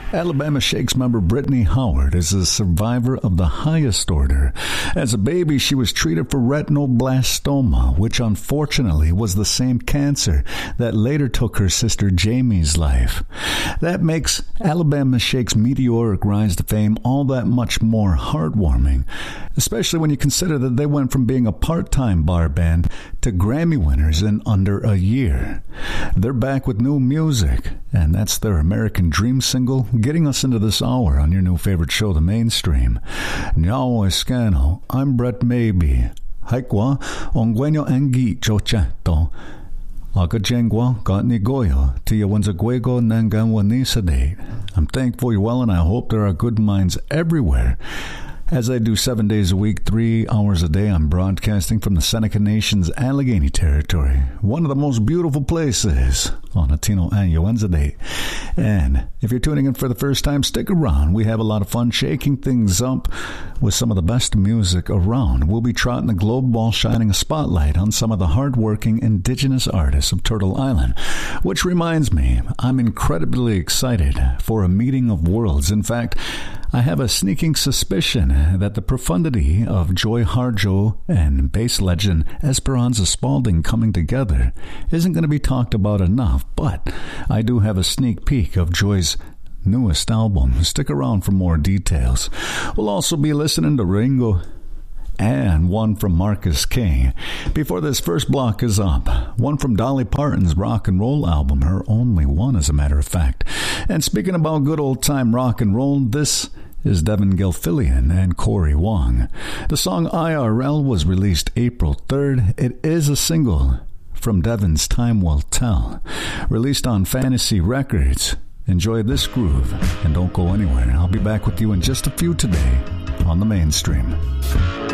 Alabama Shakes member Brittany Howard is a survivor of the highest order. As a baby, she was treated for retinoblastoma, which unfortunately was the same cancer that later took her sister Jamie's life. That makes Alabama Shakes' meteoric rise to fame all that much more heartwarming, especially when you consider that they went from being a part-time bar band to Grammy winners in under a year. They're back with new music, and that's their American Dream single, getting us into this hour on your new favorite show, The Mainstream. Nyao Escano, I'm Brett Maybe. Haikwa, ongwenyo angi chochato. Akajengwa gatni goyo, tia wanzaguego nanganwanisade. I'm thankful you're well, and I hope there are good minds everywhere. As I do 7 days a week, 3 hours a day, I'm broadcasting from the Seneca Nation's Allegheny Territory, one of the most beautiful places on Latino Año Wednesday. And if you're tuning in for the first time, stick around. We have a lot of fun shaking things up with some of the best music around. We'll be trotting the globe while shining a spotlight on some of the hardworking indigenous artists of Turtle Island. Which reminds me, I'm incredibly excited for a meeting of worlds. In fact, I have a sneaking suspicion that the profundity of Joy Harjo and bass legend Esperanza Spalding coming together isn't going to be talked about enough, but I do have a sneak peek of Joy's newest album. Stick around for more details. We'll also be listening to Ringo and one from Marcus King. Before this first block is up, one from Dolly Parton's rock and roll album, her only one as a matter of fact. And speaking about good old time rock and roll, this is Devin Gilfillian and Corey Wong. The song IRL was released April 3rd. It is a single from Devin's Time Will Tell, released on Fantasy Records. Enjoy this groove and don't go anywhere. I'll be back with you in just a few today on The Mainstream.